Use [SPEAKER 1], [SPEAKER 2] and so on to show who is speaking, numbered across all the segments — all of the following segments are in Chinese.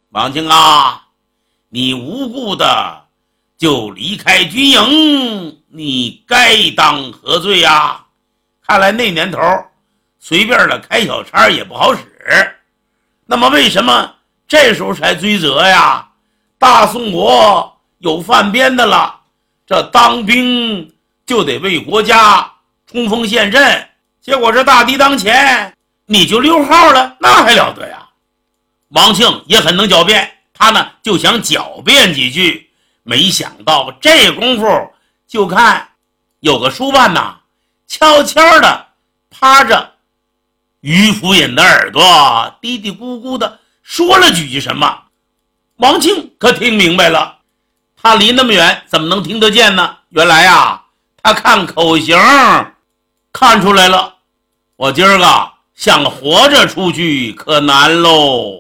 [SPEAKER 1] 王庆啊，你无故的就离开军营，你该当何罪呀？看来那年头随便的开小差也不好使。那么为什么这时候才追责呀？大宋国有犯边的了，这当兵就得为国家冲锋陷阵，结果这大敌当前，你就溜号了，那还了得呀？王庆也很能狡辩，他呢就想狡辩几句，没想到这功夫就看有个书办呐，悄悄的趴着于福隐的耳朵，嘀嘀咕咕的说了几句什么。王庆可听明白了，他离那么远怎么能听得见呢？原来啊，他看口型看出来了，我今儿个想活着出去可难喽。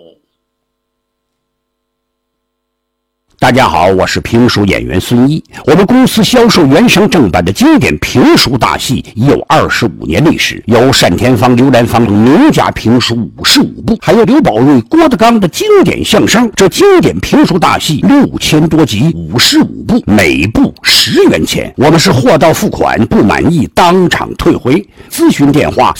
[SPEAKER 2] 大家好，我是评书演员孙一。我们公司销售原声正版的经典评书大戏已有25年历史，有单田芳、刘兰芳名家评书55部，还有刘宝瑞、郭德纲的经典相声。这经典评书大戏6000多集，55部，每部10元钱。我们是货到付款，不满意当场退回。咨询电话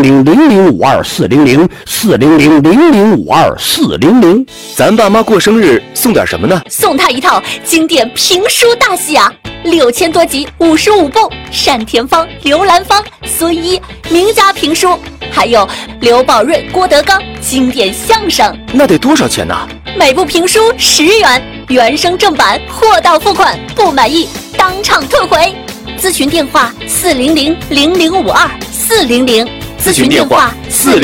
[SPEAKER 2] 400-0052-400，400-0052-400。
[SPEAKER 3] 咱爸妈过生日送点什么呢？
[SPEAKER 4] 送他一套经典评书大戏啊，6000多集，55部，单田芳、刘兰芳、孙一名家评书，还有刘宝瑞、郭德纲经典相声。
[SPEAKER 3] 那得多少钱呢？
[SPEAKER 4] 每部评书10元，原声正版，货到付款，不满意当场退回。咨询电话400-0052-400，
[SPEAKER 3] 咨询电话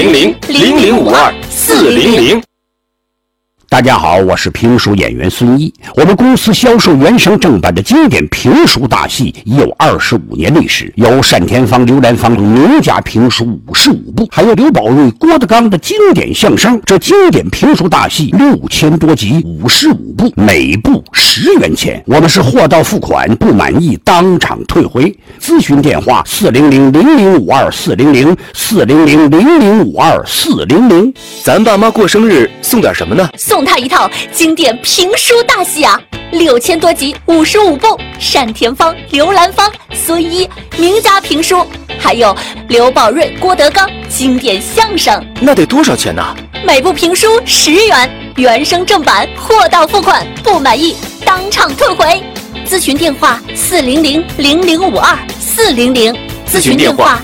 [SPEAKER 3] 400-0052-400。
[SPEAKER 2] 大家好，我是评书演员孙一。我们公司销售原声正版的经典评书大戏已有25年历史，有单田芳、刘兰芳名家评书55部，还有刘宝瑞、郭德纲的经典相声。这经典评书大戏6000多集，55部，每部10元钱。我们是货到付款，不满意当场退回。咨询电话400-0052-400， 400-0052-400。
[SPEAKER 3] 咱爸妈过生日送点什么呢？
[SPEAKER 4] 送他一套经典评书大戏啊，6000多集，55部，单田芳、刘兰芳、孙一名家评书，还有刘宝瑞、郭德纲经典相声。
[SPEAKER 3] 那得多少钱呢？
[SPEAKER 4] 每部评书10元，原声正版，货到付款，不满意当场退回。咨询电话400-0052-400，
[SPEAKER 3] 咨询电话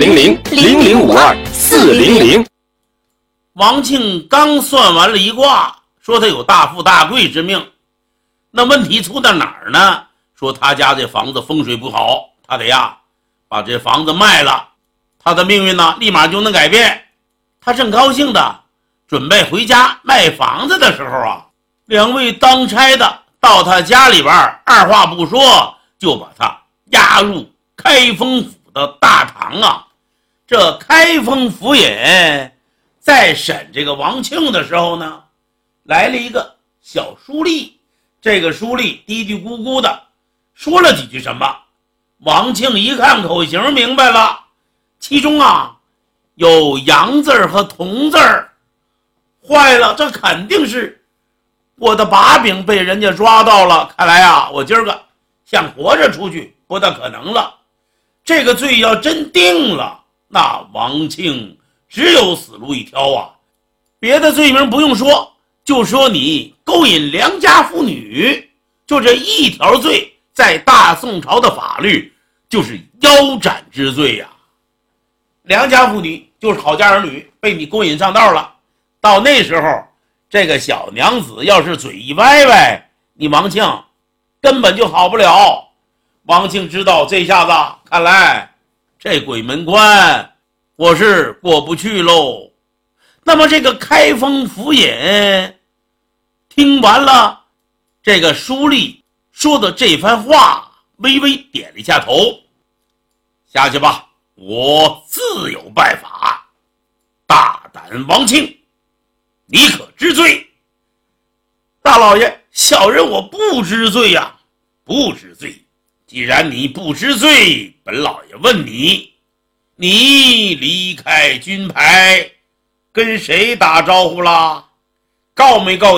[SPEAKER 3] 400-0052-400。
[SPEAKER 1] 王庆刚算完了一卦，说他有大富大贵之命。那问题出在哪儿呢？说他家这房子风水不好，他得把这房子卖了，他的命运呢立马就能改变。他正高兴的准备回家卖房子的时候啊，两位当差的到他家里边，二话不说就把他押入开封府的大堂啊。这开封府尹在审这个王庆的时候呢，来了一个小书吏，这个书吏嘀嘀咕咕的说了几句什么。王庆一看口型明白了，其中有洋字和同字，坏了，这肯定是我的把柄被人家抓到了，看来我今儿个想活着出去不大可能了。这个罪要真定了，那王庆只有死路一条啊！别的罪名不用说，就说你勾引良家妇女，就这一条罪，在大宋朝的法律就是腰斩之罪呀。良家妇女就是好家儿女，被你勾引上道了。到那时候，这个小娘子要是嘴一歪歪，你王庆根本就好不了。王庆知道这下子看来这鬼门关我是过不去喽。那么这个开封府尹听完了这个书吏说的这番话，微微点了一下头。下去吧，我自有办法。大胆王庆，你可知罪？大老爷，小人我不知罪呀。不知罪，既然你不知罪，本老爷问你，你离开军牌跟谁打招呼了？告没告